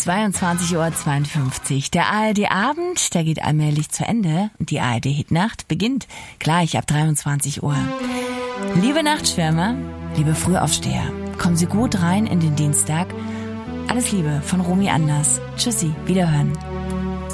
22:52 Uhr. Der ARD-Abend, der geht allmählich zu Ende. Und die ARD-Hitnacht beginnt gleich ab 23 Uhr. Liebe Nachtschwärmer, liebe Frühaufsteher, kommen Sie gut rein in den Dienstag. Alles Liebe von Romy Anders. Tschüssi, wiederhören.